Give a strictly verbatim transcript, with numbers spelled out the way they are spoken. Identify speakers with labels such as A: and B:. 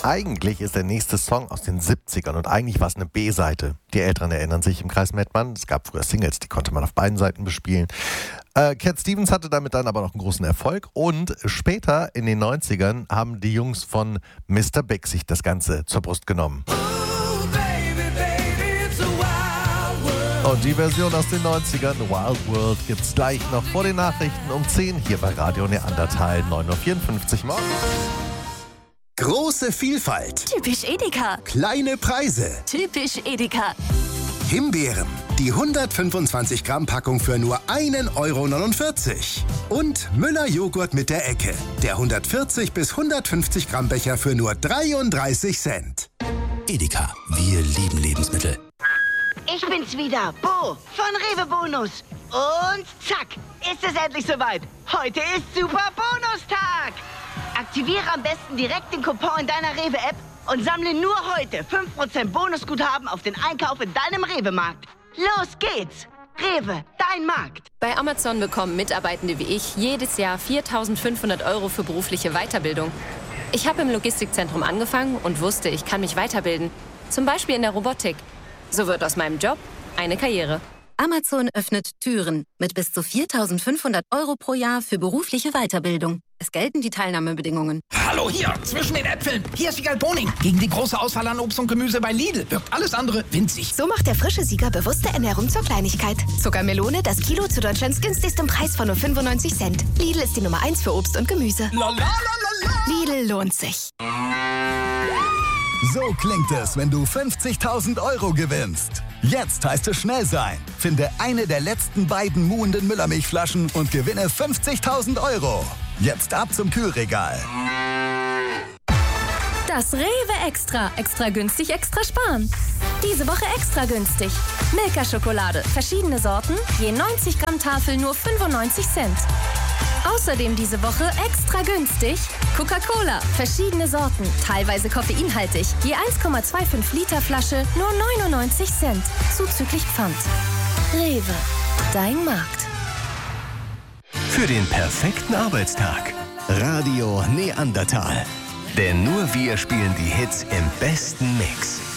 A: Eigentlich ist der nächste Song aus den siebzigern und eigentlich war es eine B-Seite. Die Älteren erinnern sich im Kreis Mettmann. Es gab früher Singles, die konnte man auf beiden Seiten bespielen. Äh, Cat Stevens hatte damit dann aber noch einen großen Erfolg und später in den neunzigern haben die Jungs von Mister Big sich das Ganze zur Brust genommen. Und die Version aus den neunzigern, Wild World, gibt's gleich noch vor den Nachrichten um zehn hier bei Radio Neandertal, neun Uhr vierundfünfzig morgens.
B: Große Vielfalt.
C: Typisch Edeka.
B: Kleine Preise.
C: Typisch Edeka.
B: Himbeeren. Die hundertfünfundzwanzig Gramm Packung für nur ein Euro neunundvierzig. Und Müller Joghurt mit der Ecke. Der hundertvierzig bis hundertfünfzig Gramm Becher für nur dreiunddreißig Cent.
D: Edeka. Wir lieben Lebensmittel.
E: Ich bin's wieder, Bo von Rewe Bonus. Und zack, ist es endlich soweit. Heute ist Super Bonustag. Aktiviere am besten direkt den Coupon in deiner Rewe-App und sammle nur heute fünf Prozent Bonusguthaben auf den Einkauf in deinem Rewe-Markt. Los geht's! Rewe, dein Markt.
F: Bei Amazon bekommen Mitarbeitende wie ich jedes Jahr viertausendfünfhundert Euro für berufliche Weiterbildung. Ich habe im Logistikzentrum angefangen und wusste, ich kann mich weiterbilden. Zum Beispiel in der Robotik. So wird aus meinem Job eine Karriere.
G: Amazon öffnet Türen mit bis zu viertausendfünfhundert Euro pro Jahr für berufliche Weiterbildung. Es gelten die Teilnahmebedingungen.
H: Hallo hier, zwischen den Äpfeln. Hier ist Wiegald Boning. Gegen die große Auswahl an Obst und Gemüse bei Lidl wirkt alles andere winzig.
I: So macht der frische Sieger bewusste Ernährung zur Kleinigkeit. Zuckermelone, das Kilo zu Deutschlands günstigstem Preis von nur fünfundneunzig Cent. Lidl ist die Nummer eins für Obst und Gemüse.
H: La, la, la, la, la.
I: Lidl lohnt sich.
J: So klingt es, wenn du fünfzigtausend Euro gewinnst. Jetzt heißt es schnell sein. Finde eine der letzten beiden muhenden Müllermilchflaschen und gewinne fünfzigtausend Euro. Jetzt ab zum Kühlregal.
K: Das Rewe Extra. Extra günstig, extra sparen. Diese Woche extra günstig. Milka-Schokolade. Verschiedene Sorten. Je neunzig Gramm Tafel nur fünfundneunzig Cent. Außerdem diese Woche extra günstig Coca-Cola, verschiedene Sorten, teilweise koffeinhaltig, je eins Komma fünfundzwanzig Liter Flasche, nur neunundneunzig Cent, zuzüglich Pfand. Rewe, dein Markt.
D: Für den perfekten Arbeitstag. Radio Neandertal. Denn nur wir spielen die Hits im besten Mix.